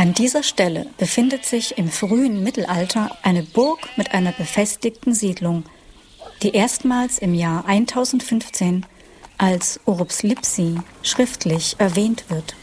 An dieser Stelle befindet sich im frühen Mittelalter eine Burg mit einer befestigten Siedlung, die erstmals im Jahr 1015 als Urbs Lipsi schriftlich erwähnt wird.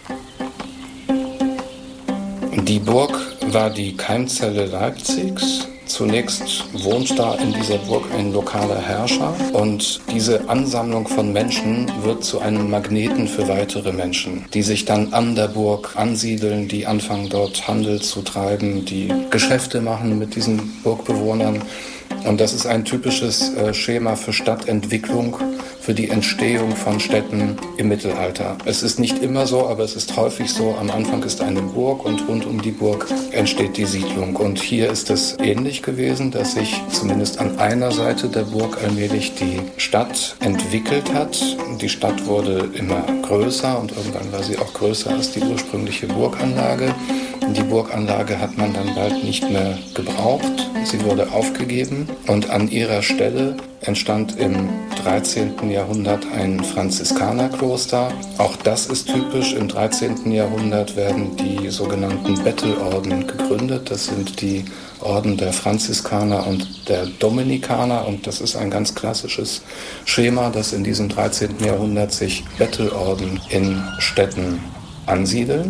Die Burg war die Keimzelle Leipzigs. Zunächst wohnt da in dieser Burg ein lokaler Herrscher und diese Ansammlung von Menschen wird zu einem Magneten für weitere Menschen, die sich dann an der Burg ansiedeln, die anfangen dort Handel zu treiben, die Geschäfte machen mit diesen Burgbewohnern. Und das ist ein typisches Schema für Stadtentwicklung, für die Entstehung von Städten im Mittelalter. Es ist nicht immer so, aber es ist häufig so. Am Anfang ist eine Burg und rund um die Burg entsteht die Siedlung. Und hier ist es ähnlich gewesen, dass sich zumindest an einer Seite der Burg allmählich die Stadt entwickelt hat. Die Stadt wurde immer größer und irgendwann war sie auch größer als die ursprüngliche Burganlage. Die Burganlage hat man dann bald nicht mehr gebraucht. Sie wurde aufgegeben und an ihrer Stelle entstand im 13. Jahrhundert ein Franziskanerkloster. Auch das ist typisch. Im 13. Jahrhundert werden die sogenannten Bettelorden gegründet. Das sind die Orden der Franziskaner und der Dominikaner. Und das ist ein ganz klassisches Schema, dass in diesem 13. Jahrhundert sich Bettelorden in Städten ansiedeln.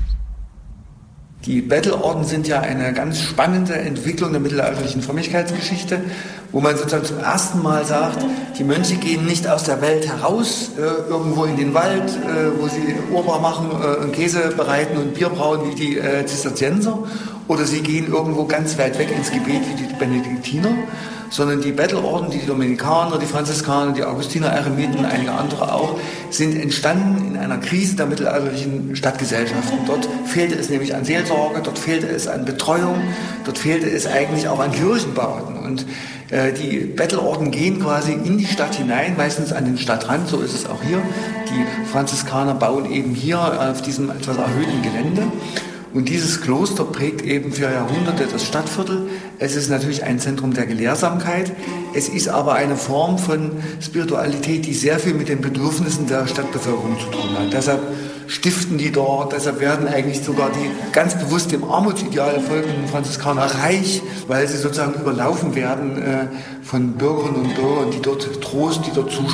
Die Bettelorden sind ja eine ganz spannende Entwicklung der mittelalterlichen Frömmigkeitsgeschichte, wo man sozusagen zum ersten Mal sagt, die Mönche gehen nicht aus der Welt heraus, irgendwo in den Wald, wo sie Urbar machen, Käse bereiten und Bier brauen wie die Zisterzienser, oder sie gehen irgendwo ganz weit weg ins Gebet wie die Benediktiner, sondern die Bettelorden, die Dominikaner, die Franziskaner, die Augustiner, Eremiten, einige andere auch, sind entstanden in einer Krise der mittelalterlichen Stadtgesellschaften. Dort fehlte es nämlich an Seelsorge, dort fehlte es an Betreuung, dort fehlte es eigentlich auch an Kirchenbauten. Und die Bettelorden gehen quasi in die Stadt hinein, meistens an den Stadtrand, so ist es auch hier. Die Franziskaner bauen eben hier auf diesem etwas erhöhten Gelände. Und dieses Kloster prägt eben für Jahrhunderte das Stadtviertel. Es ist natürlich ein Zentrum der Gelehrsamkeit. Es ist aber eine Form von Spiritualität, die sehr viel mit den Bedürfnissen der Stadtbevölkerung zu tun hat. Deshalb stiften die dort, deshalb werden eigentlich sogar die ganz bewusst dem Armutsideal folgenden Franziskaner reich, weil sie sozusagen überlaufen werden von Bürgerinnen und Bürgern, die dort Trost, die dort Zuspruch